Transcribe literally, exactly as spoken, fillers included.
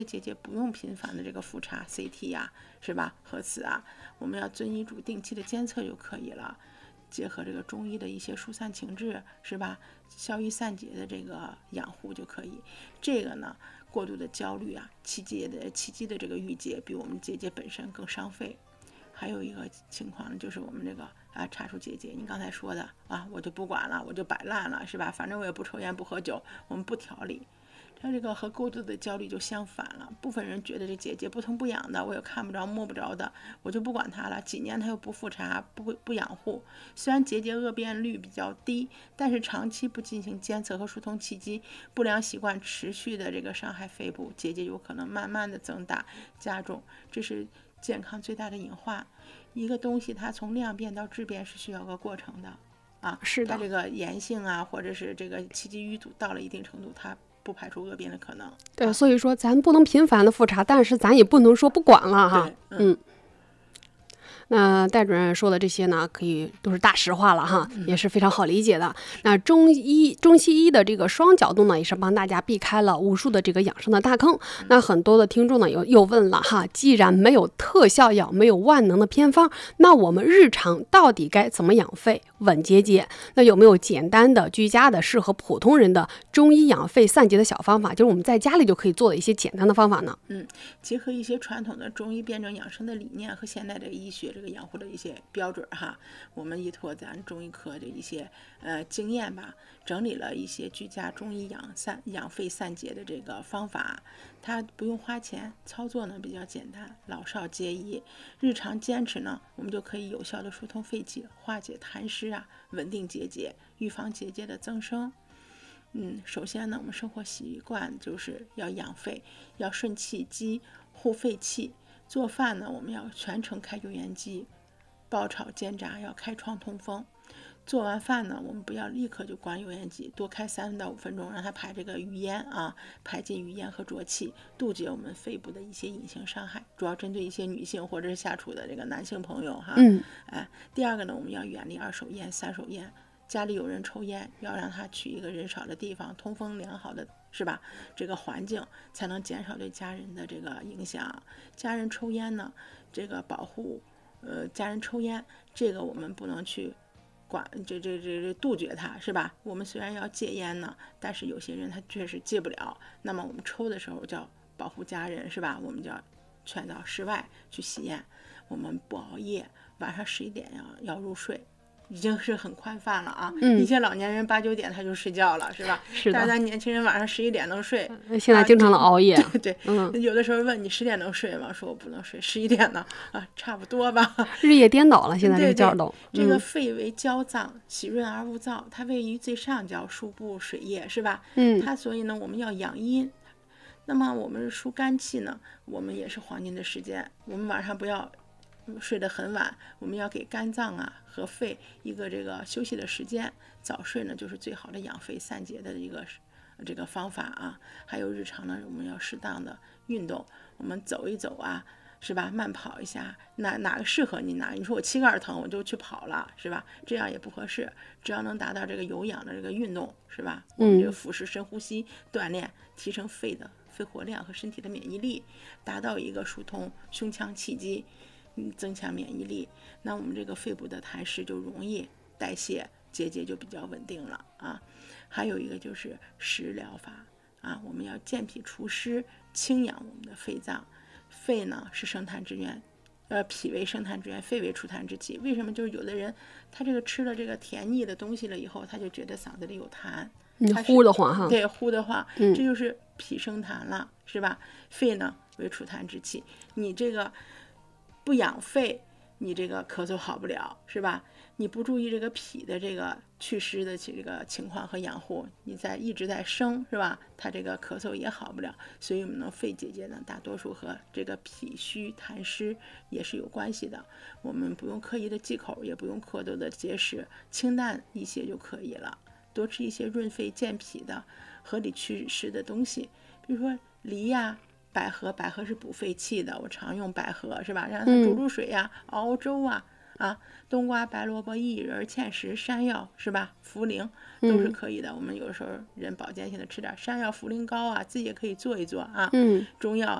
结节不用频繁的这个复查 C T 呀、啊，是吧？核磁啊，我们要遵医嘱定期的监测就可以了。结合这个中医的一些疏散情志，是吧？消瘀散结的这个养护就可以。这个呢，过度的焦虑啊，气结的气机的这个郁结，比我们结节本身更伤肺。还有一个情况呢，就是我们这个啊查出结节，你刚才说的啊，我就不管了，我就摆烂了，是吧？反正我也不抽烟不喝酒，我们不调理。它这个和过度的焦虑就相反了。部分人觉得这结节不疼不痒的，我又看不着摸不着的，我就不管它了。几年他又不复查，不不养护，虽然结节恶变率比较低，但是长期不进行监测和疏通气机，不良习惯持续的这个伤害肺部，结节有可能慢慢的增大加重，这是健康最大的隐患。一个东西它从量变到质变是需要个过程的啊， 是的， 它这个炎性啊，或者是这个气机淤阻到了一定程度，它不排除恶变的可能。 对、啊，所以说咱不能频繁的复查，但是咱也不能说不管了哈。 嗯。 嗯那戴主任说的这些呢，可以都是大实话了哈，也是非常好理解的。那中医、中西医的这个双角度呢，也是帮大家避开了无数的这个养生的大坑。那很多的听众呢，又又问了哈，既然没有特效药，没有万能的偏方，那我们日常到底该怎么养肺、稳结节？那有没有简单的、居家的、适合普通人的中医养肺散结的小方法？就是我们在家里就可以做的一些简单的方法呢？ 嗯，结合一些传统的中医辩证养生的理念和现代的医学这个养护的一些标准哈，我们依托咱中医科的一些呃经验吧，整理了一些居家中医养散养肺散结的这个方法，它不用花钱，操作呢比较简单，老少皆宜。日常坚持呢，我们就可以有效的疏通肺气，化解痰湿啊，稳定结节，预防结节的增生。嗯，首先呢，我们生活习惯就是要养肺，要顺气机，护肺气。做饭呢，我们要全程开油烟机，爆炒煎炸要开窗通风。做完饭呢，我们不要立刻就关油烟机，多开三到五分钟，让它排这个余烟啊，排进余烟和浊气，杜绝我们肺部的一些隐形伤害。主要针对一些女性或者是下厨的这个男性朋友哈。 嗯， 哎，第二个呢，我们要远离二手烟、三手烟。家里有人抽烟，要让他去一个人少的地方，通风良好的，是吧？这个环境才能减少对家人的这个影响。家人抽烟呢，这个保护，呃，家人抽烟，这个我们不能去管，这这这这杜绝它，是吧？我们虽然要戒烟呢，但是有些人他确实戒不了。那么我们抽的时候叫保护家人，是吧？我们就要劝到室外去吸烟，我们不熬夜，晚上十一点要要入睡。已经是很宽泛了啊！ 嗯， 一些老年人八九点他就睡觉了，是吧？ 是的。 但是咱年轻人晚上十一点能睡， 现在经常的熬夜。 啊、对对， 嗯， 有的时候问你十点能睡吗？说我不能睡，十一点呢啊，差不多吧。 日夜颠倒了，现在这个觉都。 这个肺为焦脏，喜润而勿燥，它位于最上焦，输布水液，是吧？ 嗯， 它所以呢，我们要养阴。那么我们疏肝气呢，我们也是黄金的时间，我们晚上不要睡得很晚，我们要给肝脏啊和肺一个这个休息的时间。早睡呢，就是最好的养肺散结的一个这个方法啊。还有日常呢，我们要适当的运动，我们走一走啊，是吧？慢跑一下，哪哪个适合你哪？你说我膝盖疼，我就去跑了，是吧？这样也不合适。只要能达到这个有氧的这个运动，是吧？我们这个腹式深呼吸锻炼，提升肺的肺活量和身体的免疫力，达到一个疏通胸腔气机。嗯，增强免疫力，那我们这个肺部的痰湿就容易代谢，结节就比较稳定了啊。还有一个就是食疗法啊，我们要健脾除湿，清养我们的肺脏。肺呢是生痰之源，呃，脾为生痰之源，肺为除痰之器。为什么？就是有的人他这个吃了这个甜腻的东西了以后，他就觉得嗓子里有痰， 你呼的慌哈， 对，呼的慌， 嗯， 这就是脾生痰了，是吧？肺呢为除痰之器，你这个不养肺，你这个咳嗽好不了，是吧？你不注意这个脾的这个祛湿的这个情况和养护，你在一直在生，是吧？它这个咳嗽也好不了。所以我们的肺结节呢，大多数和这个脾虚痰湿也是有关系的。我们不用刻意的忌口，也不用过多的节食，清淡一些就可以了。多吃一些润肺健脾的、合理祛湿的东西，比如说梨呀、啊。百合，百合是补肺气的，我常用百合，是吧？让它煮煮水呀、啊，熬粥啊， 啊，冬瓜、白萝卜、薏仁、芡实、山药是吧？茯苓都是可以的。嗯、我们有的时候人保健性的吃点山药茯苓膏啊，自己也可以做一做啊。 嗯， 中药